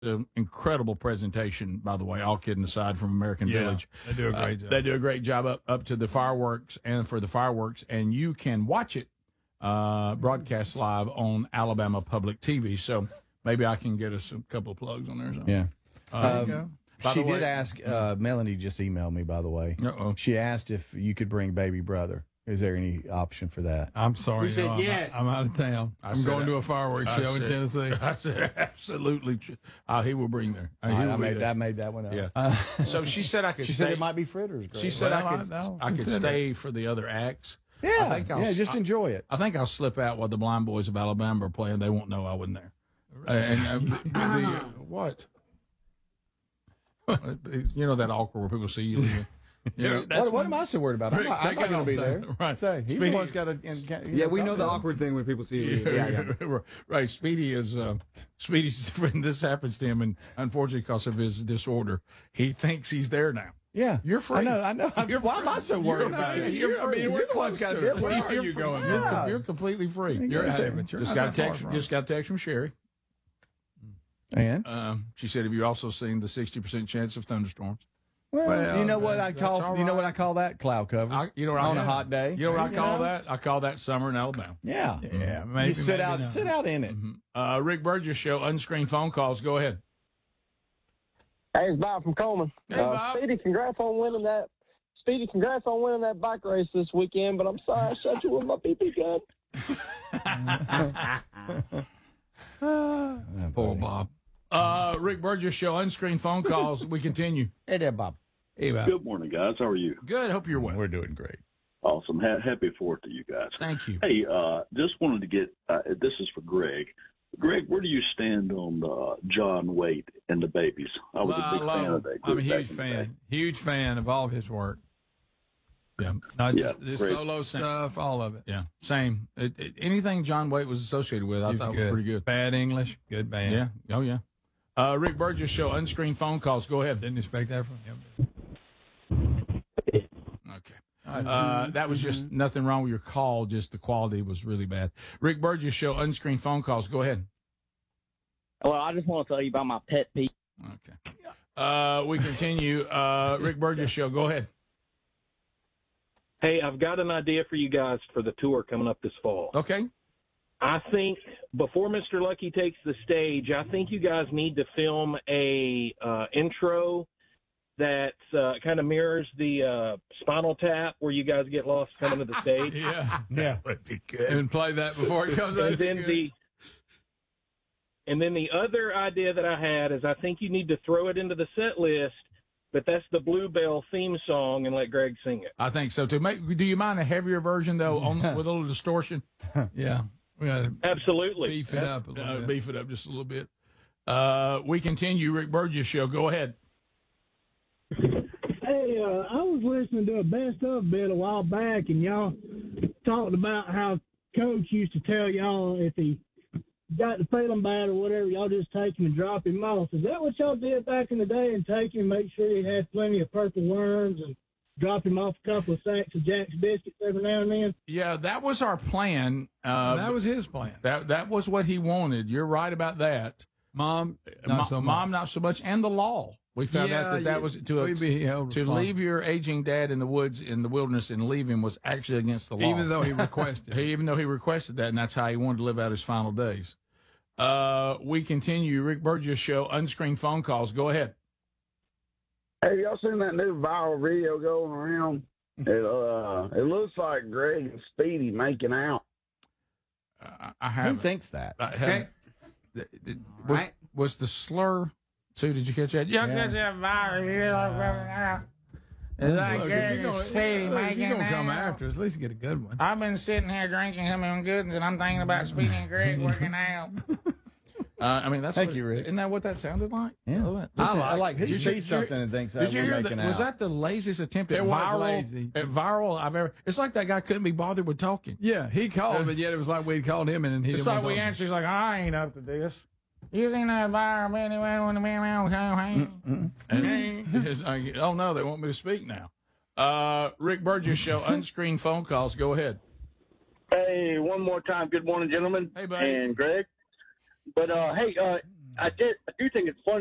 An incredible presentation, by the way, all kidding aside, from American Village. They do a great job. They do a great job up to the fireworks and for the fireworks, and you can watch it broadcast live on Alabama Public TV. So maybe I can get us a couple of plugs on there or something. Yeah. There you go. She did ask, Melanie just emailed me, by the way. Uh-oh. She asked if you could bring baby brother. Is there any option for that? I'm sorry. We said yes. I'm out of town. I'm going to a fireworks show in Tennessee. I said absolutely. He will bring there. I made that one up. Yeah. So she said I could. She said it might be fritters. Greg. She said I could stay for the other acts. Yeah. Just enjoy it. I think I'll slip out while the Blind Boys of Alabama are playing. They won't know I wasn't there. What? You know that awkward where people see you. What am I so worried about? I'm not going to be there. Right. Say, he's the one who's got to. Yeah, we know the awkward thing when people see you. Yeah. Right. Speedy's friend. This happens to him, and unfortunately, because of his disorder, he thinks he's there now. Yeah, you're free. I know. Why am I so worried about it? You're the one's got to. Where are you going? Yeah. You're completely free. You're ahead, but you're just got a text from Sherry. And she said, "Have you also seen the 60% chance of thunderstorms?" Well, you know what I call you know what I call that? Cloud cover. On a hot day. You know what I call that? I call that summer in Alabama. Yeah. Maybe, you sit out in it. Mm-hmm. Rick Burgess Show, unscreened phone calls. Go ahead. Hey, it's Bob from Coleman. Hey, Bob. Speedy, congrats on winning that. Bike race this weekend, but I'm sorry I shot you with my BB gun. Poor Bob. Rick Burgess Show, unscreened phone calls. We continue. Hey there, Bob. Hey, Bob. Good morning, guys. How are you? Good. Hope you're well. We're doing great. Awesome. Happy 4th to you guys. Thank you. Hey, just wanted to get, this is for Greg. Greg, where do you stand on John Waite and the Babies? I was a big fan of that. I'm a huge fan of all of his work. Yeah, not just this solo stuff, all of it. Yeah, same. Anything John Waite was associated with, I thought was pretty good. Bad English, good band. Yeah, oh yeah. Rick Burgess Show, unscreened phone calls. Go ahead. Didn't expect that from him. Okay. That was just nothing wrong with your call, just the quality was really bad. Rick Burgess Show, unscreened phone calls. Go ahead. Well, I just want to tell you about my pet peeve. Okay. We continue. Rick Burgess Show, go ahead. Hey, I've got an idea for you guys for the tour coming up this fall. Okay. I think before Mr. Lucky takes the stage, I think you guys need to film a intro that kind of mirrors the Spinal Tap where you guys get lost coming to the stage. Yeah. That would be good. And play that before it comes out. And then the other idea that I had is I think you need to throw it into the set list, but that's the Bluebell theme song, and let Greg sing it. I think so too. Do you mind a heavier version though, with a little distortion? Yeah, we got to absolutely beef it up a little bit. Beef it up just a little bit. We continue. Rick Burgess Show. Go ahead. Hey, I was listening to a best of bit a while back, and y'all talked about how Coach used to tell y'all if he got the feeling bad or whatever, y'all just take him and drop him off. Is that what y'all did back in the day, and take him, make sure he had plenty of purple worms, and drop him off a couple of sacks of Jack's biscuits every now and then? Yeah, that was our plan. That was his plan. That was what he wanted. You're right about that. Mom, not so much. Mom, not so much, and the law. We found out that was to leave your aging dad in the woods, in the wilderness, and leave him was actually against the law. Even though he requested that, and that's how he wanted to live out his final days. We continue. Rick Burgess Show, unscreened phone calls. Go ahead. Hey, y'all seen that new viral video going around? It looks like Greg and Speedy making out. I haven't. Who thinks that? Was the slur too? Did you catch that? Look, if you're going to come after us, at least get a good one. I've been sitting here drinking some goods, and I'm thinking about Speedy and Greg working out. I mean, that's Thank you, Rick. Isn't that what that sounded like? Yeah. I like who sees something and thinks that we're making out. Was that the laziest attempt at viral I've ever? It's like that guy couldn't be bothered with talking. Yeah, he called, but yet it was like we'd called him and he didn't. It's like we answered. He's like, I ain't up to this. You seen that viral anyway when the man Oh no, they want me to speak now. Rick Burgess Show, unscreened phone calls. Go ahead. Hey, one more time. Good morning, gentlemen. Hey, buddy. And Greg. But, hey, I do think it's funny